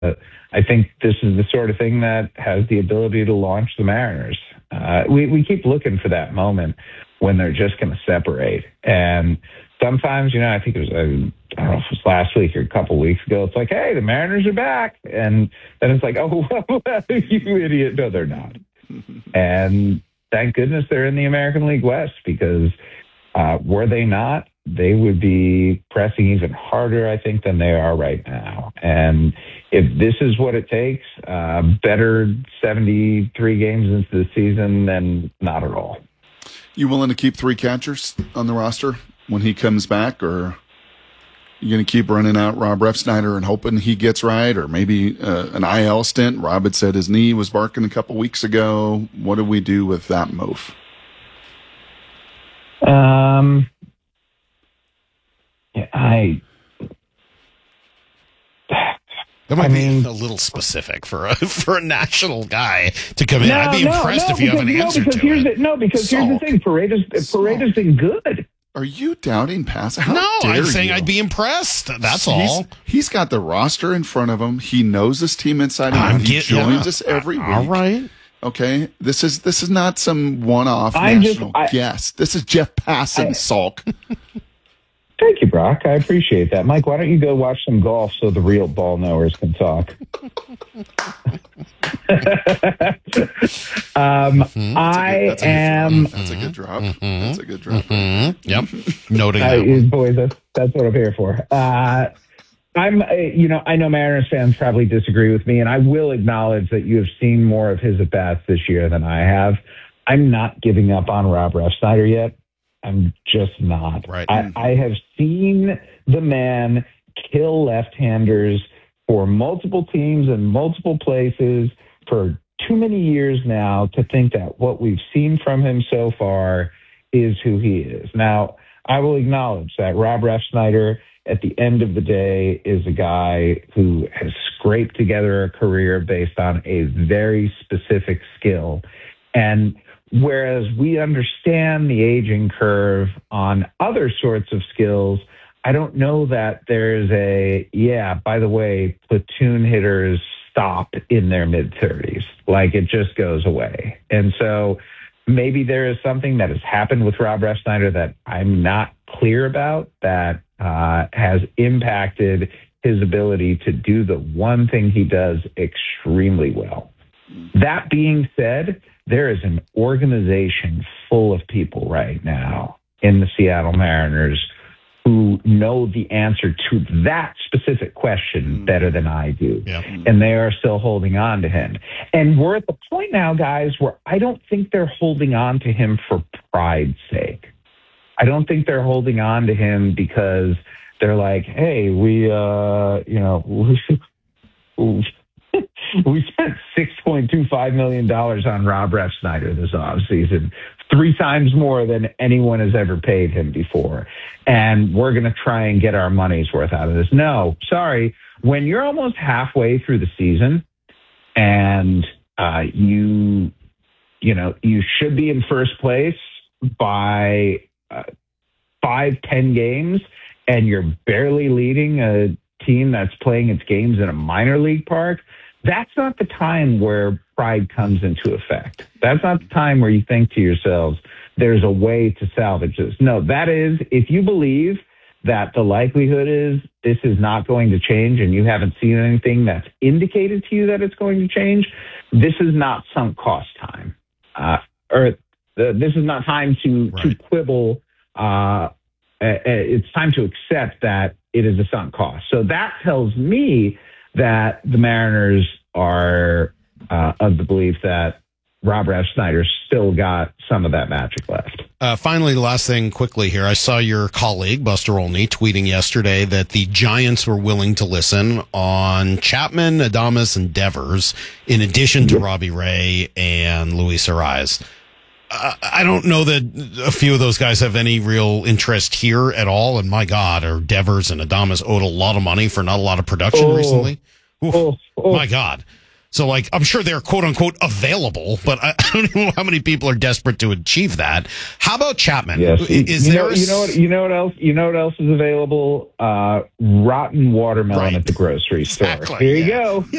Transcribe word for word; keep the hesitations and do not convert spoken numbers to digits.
I think this is the sort of thing that has the ability to launch the Mariners. Uh, we, we keep looking for that moment when they're just going to separate. And sometimes, you know, I think it was, uh, I don't know if it was last week or a couple weeks ago, it's like, hey, the Mariners are back. And then it's like, oh, you idiot. No, they're not. And thank goodness they're in the American League West, because uh, were they not, they would be pressing even harder, I think, than they are right now. And if this is what it takes, uh, better seventy-three games into the season than not at all. You willing to keep three catchers on the roster when he comes back, or you going to keep running out Rob Refsnyder and hoping he gets right, or maybe uh, an I L stint? Rob had said his knee was barking a couple weeks ago. What do we do with that move? Um, yeah, I. That might I mean, be a little specific for a for a national guy to come in. No, I'd be no, impressed no, if you because, have an no, answer because to here's it. The, no, because Salt. here's the thing: Paredes, Salt. Paredes been good. Are you doubting Passan? How No, dare I'm saying you? I'd be impressed. That's he's, all. He's got the roster in front of him. He knows this team inside and I'm out. He get- joins yeah. us every week. All right. Okay, this is this is not some one-off I'm just- national I- guest. This is Jeff Passan, I- Salk. Thank you, Brock. I appreciate that. Mike, why don't you go watch some golf so the real ball knowers can talk? um, Mm-hmm. I That's a good am. drop. That's a good drop. That's a good drop. Mm-hmm. Yep. Noting I, that one. boys, that's, that's what I'm here for. Uh, I'm, uh, you know, I know Mariners fans probably disagree with me, and I will acknowledge that you have seen more of his at-bats this year than I have. I'm not giving up on Rob Refsnyder yet. I'm just not. Right. I, I have seen the man kill left-handers for multiple teams and multiple places for too many years now to think that what we've seen from him so far is who he is. Now, I will acknowledge that Rob Refsnyder, at the end of the day, is a guy who has scraped together a career based on a very specific skill. And whereas we understand the aging curve on other sorts of skills, I don't know that there's a, yeah, by the way, platoon hitters stop in their mid-thirties. Like, it just goes away. And so maybe there is something that has happened with Rob Refsnyder that I'm not clear about that uh, has impacted his ability to do the one thing he does extremely well. That being said, there is an organization full of people right now in the Seattle Mariners who know the answer to that specific question better than I do. Yep. And they are still holding on to him. And we're at the point now, guys, where I don't think they're holding on to him for pride's sake. I don't think they're holding on to him because they're like, hey, we, uh, you know, we, we spent six point two five million dollars on Rob Refsnyder this offseason, three times more than anyone has ever paid him before. And we're going to try and get our money's worth out of this. No, sorry. When you're almost halfway through the season and uh, you, you know, you should be in first place by uh, five, ten games, and you're barely leading a team that's playing its games in a minor league park, that's not the time where pride comes into effect. That's not the time where you think to yourselves, there's a way to salvage this. No, that is, if you believe that the likelihood is this is not going to change and you haven't seen anything that's indicated to you that it's going to change, this is not sunk cost time. Uh, or the, this is not time to, Right. to quibble. Uh, it's time to accept that it is a sunk cost. So that tells me that the Mariners are uh, of the belief that Rob Refsnyder still got some of that magic left. Uh, finally, the last thing quickly here. I saw your colleague, Buster Olney, tweeting yesterday that the Giants were willing to listen on Chapman, Adames, and Devers, in addition to Robbie Ray and Luis Ariz. Uh, I don't know that a few of those guys have any real interest here at all. And my God, are Devers and Adames owed a lot of money for not a lot of production Oh. recently? Oof, Oh, oh. My God. So, like, I'm sure they're quote unquote available, but I, I don't know how many people are desperate to achieve that. How about Chapman? Yes. Is you there? Know, a... you know what? You know what else? You know what else is available? Uh, rotten watermelon Right. at the grocery store. Exactly, Here you yeah. go.